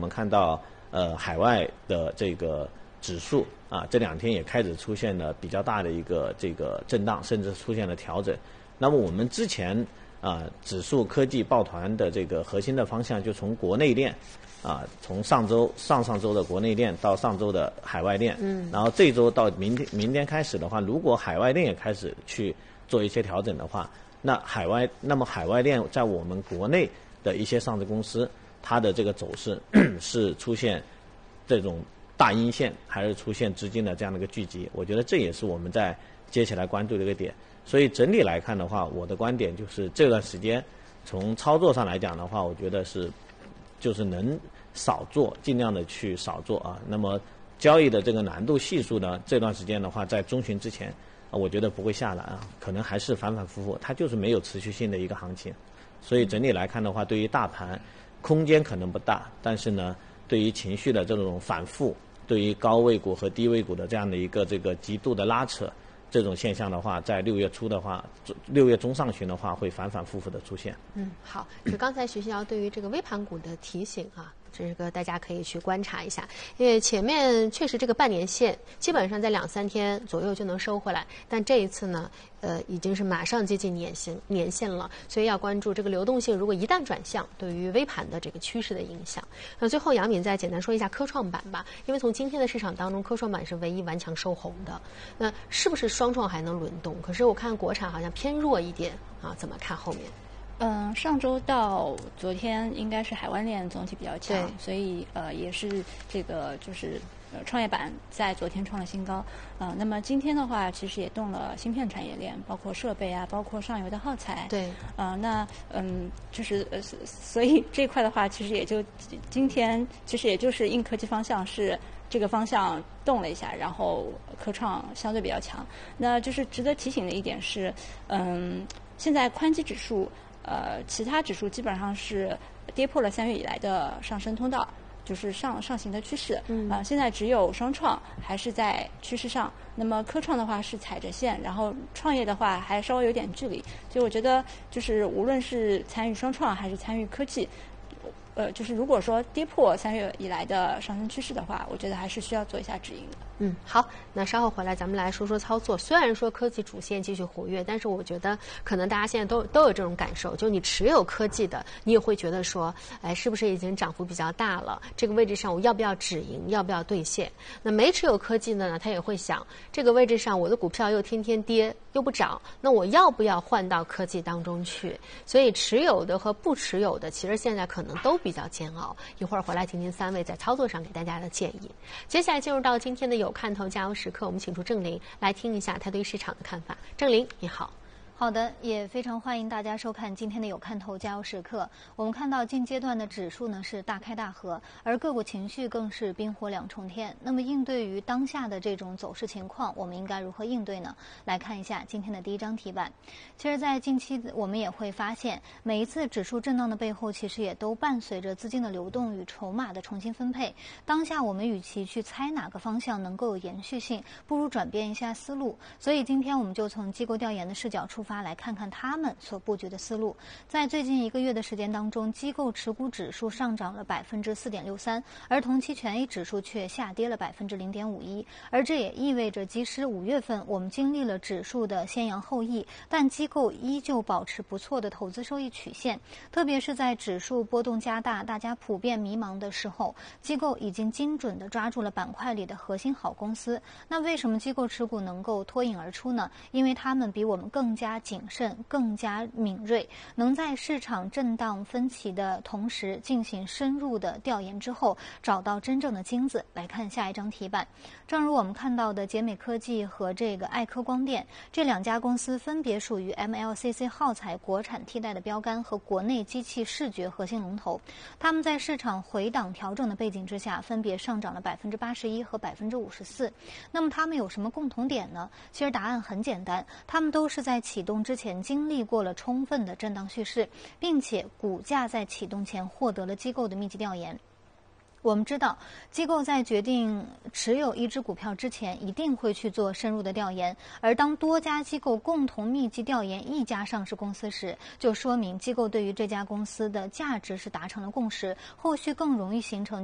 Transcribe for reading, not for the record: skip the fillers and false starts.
们看到海外的这个指数啊，这2天也开始出现了比较大的一个这个震荡，甚至出现了调整。那么我们之前指数科技抱团的这个核心的方向就从国内链从上上周的国内链到上周的海外链，然后这周到明天开始的话，如果海外链也开始去做一些调整的话，那么海外链在我们国内的一些上市公司，它的这个走势是出现这种大阴线，还是出现资金的这样的一个聚集？我觉得这也是我们在接下来关注的一个点。所以整体来看的话，我的观点就是这段时间从操作上来讲的话，我觉得就是能少做，尽量的去少做啊。那么交易的这个难度系数呢，这段时间的话，在中旬之前我觉得不会下来啊，可能还是反反复复，它就是没有持续性的一个行情。所以整体来看的话，对于大盘空间可能不大，但是呢，对于情绪的这种反复，对于高位股和低位股的这样的一个这个极度的拉扯，这种现象的话，在6月初的话，6月中上旬的话，会反反复复的出现。 好，就刚才徐新瑶对于这个微盘股的提醒啊，这个大家可以去观察一下，因为前面确实这个半年线基本上在2-3天左右就能收回来，但这一次呢，已经是马上接近年线了，所以要关注这个流动性，如果一旦转向，对于微盘的这个趋势的影响。那最后杨敏再简单说一下科创板吧，因为从今天的市场当中，科创板是唯一顽强收红的，那是不是双创还能轮动？可是我看国产好像偏弱一点啊，怎么看后面？ 上周到昨天应该是海外链总体比较强，所以也是这个就是创业板在昨天创了新高。那么今天的话，其实也动了芯片产业链，包括设备啊，包括上游的耗材。 对。 就是所以这块的话，其实也就今天其实也就是硬科技方向是这个方向动了一下，然后科创相对比较强。那就是值得提醒的一点是，现在宽基指数。其他指数基本上是跌破了3月以来的上升通道，就是上行的趋势。现在只有双创还是在趋势上，那么科创的话是踩着线，然后创业的话还稍微有点距离。所以我觉得就是无论是参与双创还是参与科技，就是如果说跌破3月以来的上升趋势的话，我觉得还是需要做一下指引的。 好，那稍后回来咱们来说说操作。虽然说科技主线继续活跃，但是我觉得可能大家现在都有这种感受，就你持有科技的，你也会觉得说，是不是已经涨幅比较大了？这个位置上我要不要止盈，要不要兑现？那没持有科技的呢，他也会想，这个位置上我的股票又天天跌又不涨，那我要不要换到科技当中去？所以持有的和不持有的，其实现在可能都比较煎熬。一会儿回来听听3位在操作上给大家的建议。接下来进入到今天的有看头加油时刻，我们请出郑林来听一下他对市场的看法。郑林，你好。 好的，也非常欢迎大家收看今天的有看头加油时刻。我们看到近阶段的指数呢是大开大合，而个股情绪更是冰火两重天。那么应对于当下的这种走势情况，我们应该如何应对呢？来看一下今天的第一张题板。其实在近期我们也会发现，每一次指数震荡的背后，其实也都伴随着资金的流动与筹码的重新分配。当下我们与其去猜哪个方向能够有延续性，不如转变一下思路。所以今天我们就从机构调研的视角出发，来看看他们所布局的思路。在最近1个月的时间当中，机构持股指数上涨了4.63%，而同期权益指数却下跌了0.51%。而这也意味着，即使5月份我们经历了指数的先扬后抑，但机构依旧保持不错的投资收益曲线。特别是在指数波动加大、大家普遍迷茫的时候，机构已经精准地抓住了板块里的核心好公司。那为什么机构持股能够脱颖而出呢？因为他们比我们更加谨慎、更加敏锐，能在市场震荡分歧的同时进行深入的调研之后，找到真正的金子。来看下一张题板，正如我们看到的捷美科技和这个爱科光电这2家公司，分别属于 MLCC 耗材国产替代的标杆和国内机器视觉核心龙头。他们在市场回档调整的背景之下，分别上涨了81%和54%。那么他们有什么共同点呢？其实答案很简单，他们都是在启动之前经历过了充分的震荡叙事，并且股价在启动前获得了机构的密集调研。我们知道，机构在决定持有一只股票之前，一定会去做深入的调研。而当多家机构共同密集调研一家上市公司时，就说明机构对于这家公司的价值是达成了共识，后续更容易形成